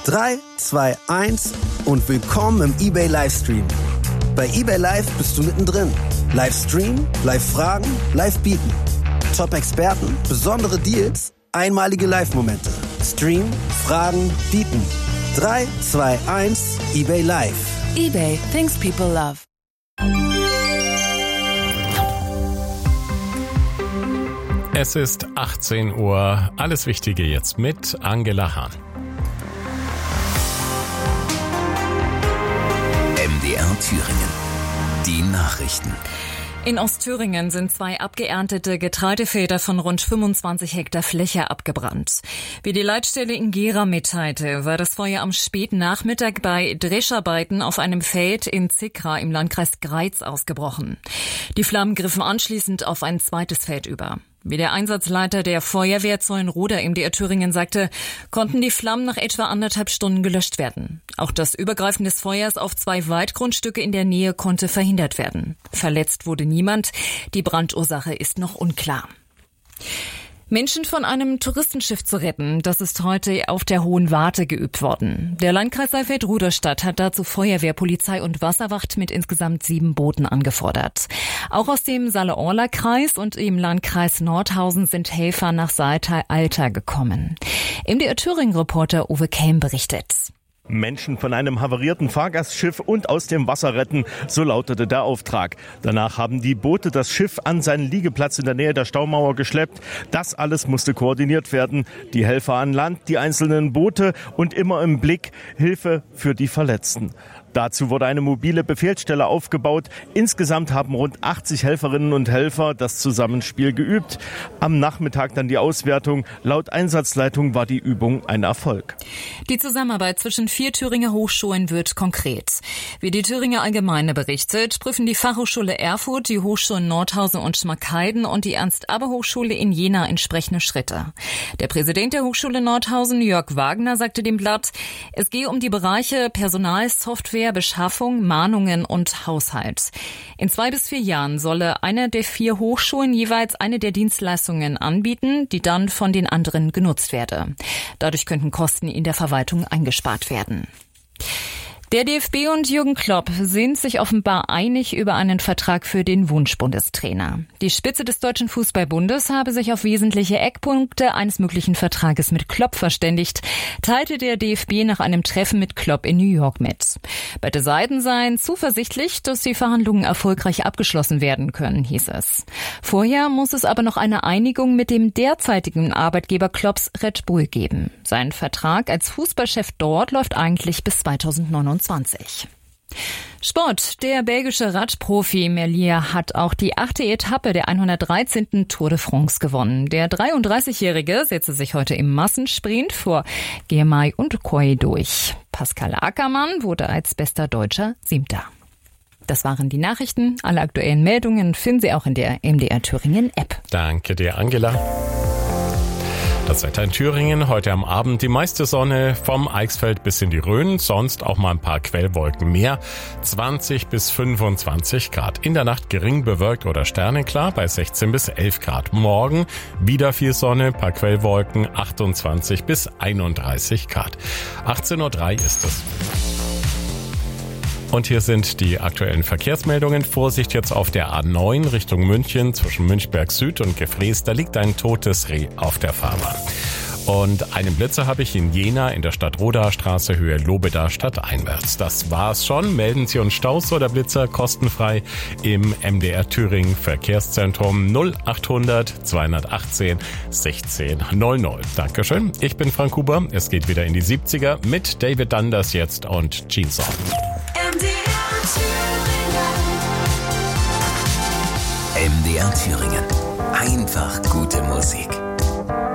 3, 2, 1 und willkommen im eBay Livestream. Bei eBay Live bist du mittendrin. Live streamen, live fragen, live bieten. Top-Experten, besondere Deals, einmalige Live-Momente. Stream, fragen, bieten. 3, 2, 1, eBay Live. eBay, things people love. Es ist 18 Uhr. Alles Wichtige jetzt mit Angela Hahn. MDR Thüringen. Die Nachrichten. In Ostthüringen sind 2 abgeerntete Getreidefelder von rund 25 Hektar Fläche abgebrannt. Wie die Leitstelle in Gera mitteilte, war das Feuer am späten Nachmittag bei Drescharbeiten auf einem Feld in Zickra im Landkreis Greiz ausgebrochen. Die Flammen griffen anschließend auf ein zweites Feld über. Wie der Einsatzleiter der Feuerwehr Zeulenroda MDR Thüringen sagte, konnten die Flammen nach etwa 1,5 Stunden gelöscht werden. Auch das Übergreifen des Feuers auf 2 Waldgrundstücke in der Nähe konnte verhindert werden. Verletzt wurde niemand. Die Brandursache ist noch unklar. Menschen von einem Touristenschiff zu retten, das ist heute auf der Hohen Warte geübt worden. Der Landkreis Saalfeld-Rudolstadt hat dazu Feuerwehr, Polizei und Wasserwacht mit insgesamt 7 Booten angefordert. Auch aus dem Saale-Orla-Kreis und im Landkreis Nordhausen sind Helfer nach Salta-Alta gekommen. MDR Thüringen-Reporter Uwe Kelm berichtet. Menschen von einem havarierten Fahrgastschiff und aus dem Wasser retten, so lautete der Auftrag. Danach haben die Boote das Schiff an seinen Liegeplatz in der Nähe der Staumauer geschleppt. Das alles musste koordiniert werden. Die Helfer an Land, die einzelnen Boote und immer im Blick Hilfe für die Verletzten. Dazu wurde eine mobile Befehlsstelle aufgebaut. Insgesamt haben rund 80 Helferinnen und Helfer das Zusammenspiel geübt. Am Nachmittag dann die Auswertung. Laut Einsatzleitung war die Übung ein Erfolg. Die Zusammenarbeit zwischen 4 Thüringer Hochschulen wird konkret. Wie die Thüringer Allgemeine berichtet, prüfen die Fachhochschule Erfurt, die Hochschulen Nordhausen und Schmalkalden und die Ernst-Abbe-Hochschule in Jena entsprechende Schritte. Der Präsident der Hochschule Nordhausen, Jörg Wagner, sagte dem Blatt, es gehe um die Bereiche Personal, Software, Beschaffung, Mahnungen und Haushalt. In 2 bis 4 Jahren solle eine der 4 Hochschulen jeweils eine der Dienstleistungen anbieten, die dann von den anderen genutzt werde. Dadurch könnten Kosten in der Verwaltung eingespart werden. Der DFB und Jürgen Klopp sind sich offenbar einig über einen Vertrag für den Wunschbundestrainer. Die Spitze des Deutschen Fußballbundes habe sich auf wesentliche Eckpunkte eines möglichen Vertrages mit Klopp verständigt, teilte der DFB nach einem Treffen mit Klopp in New York mit. Beide Seiten seien zuversichtlich, dass die Verhandlungen erfolgreich abgeschlossen werden können, hieß es. Vorher muss es aber noch eine Einigung mit dem derzeitigen Arbeitgeber Klopps Red Bull geben. Sein Vertrag als Fußballchef dort läuft eigentlich bis 2029. Sport. Der belgische Radprofi Merlier hat auch die 8. Etappe der 113. Tour de France gewonnen. Der 33-Jährige setzte sich heute im Massensprint vor Girmay und Coy durch. Pascal Ackermann wurde als bester Deutscher 7. Das waren die Nachrichten. Alle aktuellen Meldungen finden Sie auch in der MDR Thüringen App. Danke dir, Angela. Das Wetter in Thüringen, heute am Abend die meiste Sonne vom Eichsfeld bis in die Rhön, sonst auch mal ein paar Quellwolken mehr, 20 bis 25 Grad. In der Nacht gering bewölkt oder sternenklar bei 16 bis 11 Grad. Morgen wieder viel Sonne, paar Quellwolken, 28 bis 31 Grad. 18:03 Uhr ist es. Und hier sind die aktuellen Verkehrsmeldungen. Vorsicht jetzt auf der A9 Richtung München zwischen Münchberg Süd und Gefrees. Da liegt ein totes Reh auf der Fahrbahn. Und einen Blitzer habe ich in Jena in der Stadtrodaer Straße Höhe Lobeda stadteinwärts. Das war's schon. Melden Sie uns Staus oder Blitzer kostenfrei im MDR Thüringen Verkehrszentrum 0800 218 1600. Dankeschön. Ich bin Frank Huber. Es geht wieder in die 70er mit David Dundas jetzt und Jeans On. MDR Thüringen. Einfach gute Musik.